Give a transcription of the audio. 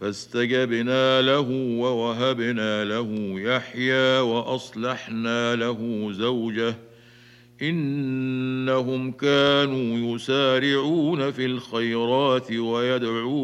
فاستجبنا له ووهبنا له يحيى واصلحنا له زوجه انهم كانوا يسارعون في الخيرات ويدعون